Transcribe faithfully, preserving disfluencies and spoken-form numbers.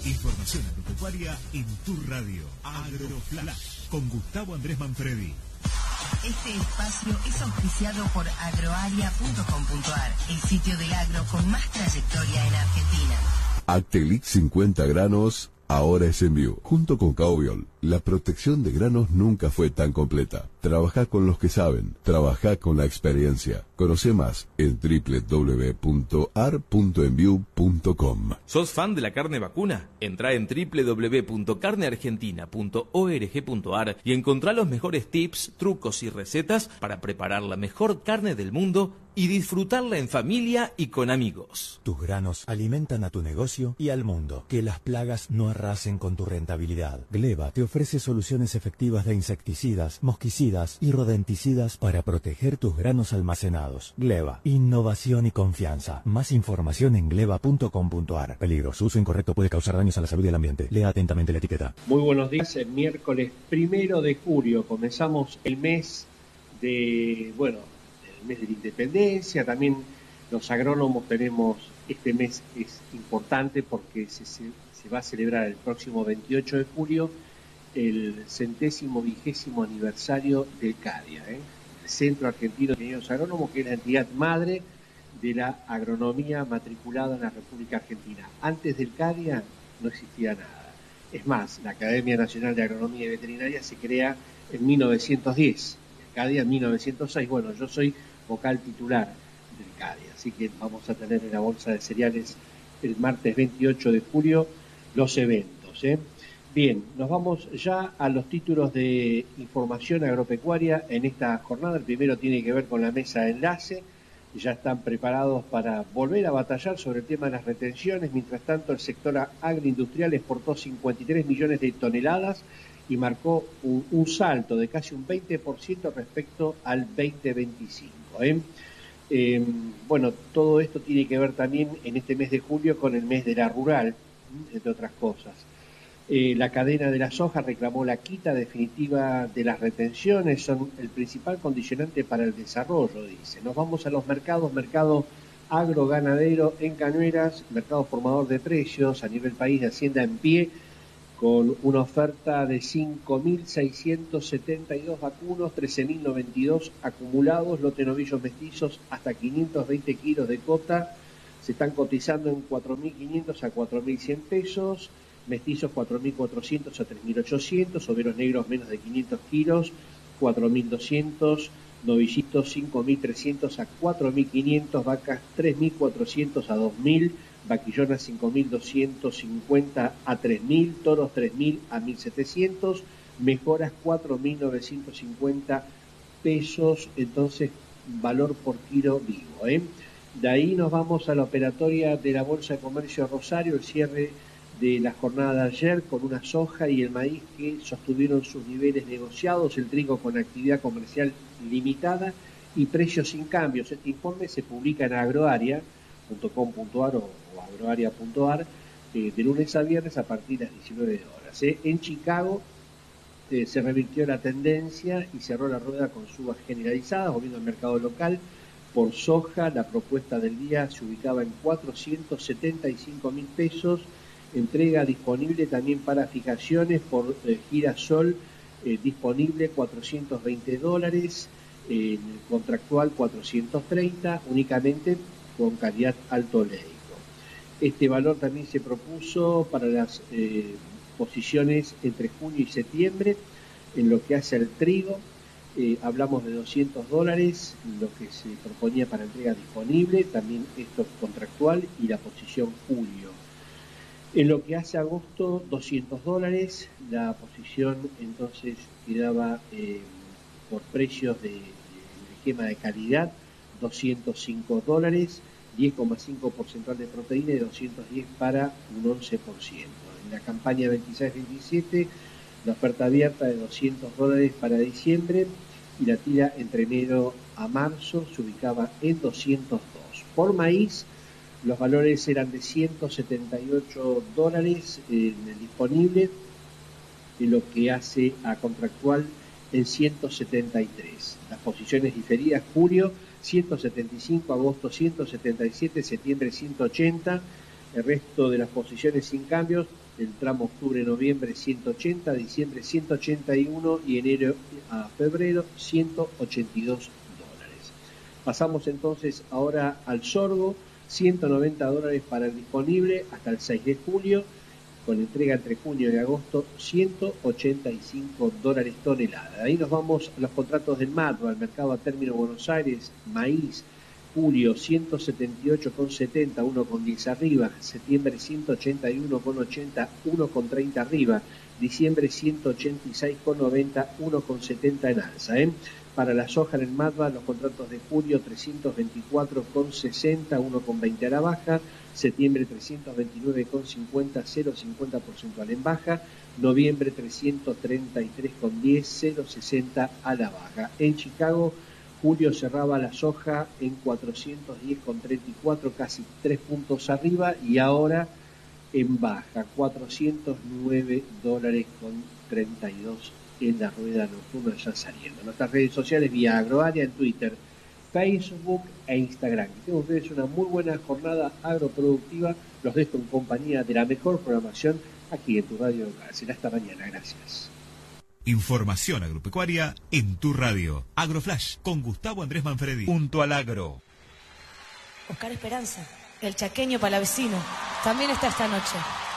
Información agropecuaria en tu radio. AgroFlash con Gustavo Andrés Manfredi. Este espacio es auspiciado por agroaria punto com punto ar, el sitio del agro con más trayectoria en Argentina. Actelix cincuenta granos, ahora es Enview. Junto con Caubiol, la protección de granos nunca fue tan completa. Trabajá con los que saben, trabajá con la experiencia. Conoce más en doble u doble u doble u punto ar punto enview punto com. ¿Sos fan de la carne vacuna? Entrá en doble u doble u doble u punto carne argentina punto org punto ar y encontrá los mejores tips, trucos y recetas para preparar la mejor carne del mundo y disfrutarla en familia y con amigos. Tus granos alimentan a tu negocio y al mundo. Que las plagas no arrasen con tu rentabilidad. Gleba te ofrece soluciones efectivas de insecticidas, mosquicidas y rodenticidas para proteger tus granos almacenados. Gleba, innovación y confianza. Más información en gleba punto com punto ar. Peligro, su uso incorrecto puede causar daños a la salud y al ambiente. Lea atentamente la etiqueta. Muy buenos días, el miércoles primero de julio comenzamos el mes de, bueno, el mes de la independencia. También los agrónomos tenemos, este mes es importante porque se, se, se va a celebrar el próximo veintiocho de julio el centésimo vigésimo aniversario del CADIA, ¿eh? el Centro Argentino de Ingenieros Agrónomos, que es la entidad madre de la agronomía matriculada en la República Argentina. Antes del CADIA no existía nada. Es más, la Academia Nacional de Agronomía y Veterinaria se crea en mil novecientos diez, el CADIA en mil novecientos seis. Bueno, yo soy vocal titular del CADIA, así que vamos a tener en la Bolsa de Cereales el martes veintiocho de julio los eventos, ¿eh? Bien, nos vamos ya a los títulos de información agropecuaria en esta jornada. El primero tiene que ver con la mesa de enlace. Ya están preparados para volver a batallar sobre el tema de las retenciones. Mientras tanto, el sector agroindustrial exportó cincuenta y tres millones de toneladas y marcó un, un salto de casi un veinte por ciento respecto al veinte veinticinco. ¿eh? Eh, bueno, todo esto tiene que ver también en este mes de julio con el mes de la rural, entre otras cosas. Eh, la cadena de la soja reclamó la quita definitiva de las retenciones, son el principal condicionante para el desarrollo, dice. Nos vamos a los mercados, mercado agroganadero en Cañuelas, mercado formador de precios a nivel país de Hacienda en pie, con una oferta de cinco mil seiscientos setenta y dos vacunos, trece mil noventa y dos acumulados, lote novillos mestizos hasta quinientos veinte kilos de cota, se están cotizando en cuatro mil quinientos a cuatro mil cien pesos, mestizos cuatro mil cuatrocientos a tres mil ochocientos, overos negros menos de quinientos kilos, cuatro mil doscientos, novillitos cinco mil trescientos a cuatro mil quinientos, vacas tres mil cuatrocientos a dos mil, vaquillonas cinco mil doscientos cincuenta a tres mil, toros tres mil a mil setecientos, mejoras cuatro mil novecientos cincuenta pesos, entonces valor por kilo vivo, ¿eh? De ahí nos vamos a la operatoria de la Bolsa de Comercio de Rosario, el cierre de la jornada de ayer con una soja y el maíz que sostuvieron sus niveles negociados, el trigo con actividad comercial limitada y precios sin cambios. Este informe se publica en agroaria punto com punto ar o, o agroaria punto ar eh, de lunes a viernes a partir de las diecinueve horas. ¿eh? En Chicago eh, se revirtió la tendencia y cerró la rueda con subas generalizadas, volviendo al mercado local. Por soja, la propuesta del día se ubicaba en cuatrocientos setenta y cinco mil pesos, entrega disponible también para fijaciones por eh, girasol eh, disponible cuatrocientos veinte dólares, eh, en el contractual cuatrocientos treinta, únicamente con calidad alto oleico. Este valor también se propuso para las eh, posiciones entre junio y septiembre. En lo que hace al trigo, eh, hablamos de doscientos dólares, lo que se proponía para entrega disponible, también esto contractual y la posición julio. En lo que hace a agosto, doscientos dólares, la posición entonces quedaba eh, por precios de, de, de esquema de calidad, doscientos cinco dólares, diez coma cinco porcentual de proteína y doscientos diez para un once por ciento. En la campaña veintiséis veintisiete, la oferta abierta de doscientos dólares para diciembre y la tira entre enero a marzo se ubicaba en doscientos dos. Por maíz, los valores eran de ciento setenta y ocho dólares en el disponible, en lo que hace a contractual en ciento setenta y tres. Las posiciones diferidas, julio ciento setenta y cinco, agosto ciento setenta y siete, septiembre ciento ochenta, El resto de las posiciones sin cambios, el tramo octubre-noviembre ciento ochenta, diciembre ciento ochenta y uno y enero a febrero ciento ochenta y dos dólares. Pasamos entonces ahora al sorgo, ciento noventa dólares para el disponible hasta el seis de julio, con entrega entre junio y agosto, ciento ochenta y cinco dólares tonelada. Ahí nos vamos a los contratos del MATBA, al mercado a término Buenos Aires, maíz, julio ciento setenta y ocho con setenta, uno con diez arriba, septiembre ciento ochenta y uno con ochenta, uno con treinta arriba, diciembre ciento ochenta y seis con noventa, uno con setenta en alza. ¿eh? Para la soja en el MATBA, los contratos de julio trescientos veinticuatro con sesenta, uno con veinte a la baja, septiembre trescientos veintinueve con cincuenta, cero coma cincuenta porciento en baja, noviembre trescientos treinta y tres con diez, cero coma sesenta a la baja. En Chicago, julio cerraba la soja en cuatrocientos diez con treinta y cuatro, casi tres puntos arriba, y ahora en baja, cuatrocientos nueve dólares con treinta y dos en la rueda nocturna ya saliendo. Nuestras redes sociales vía Agroárea en Twitter, Facebook e Instagram. Que tengan ustedes una muy buena jornada agroproductiva. Los dejo en compañía de la mejor programación aquí en tu radio local. Será hasta mañana. Gracias. Información agropecuaria en tu radio. Agroflash con Gustavo Andrés Manfredi. Junto al agro. Oscar Esperanza, el chaqueño palavecino, también está esta noche.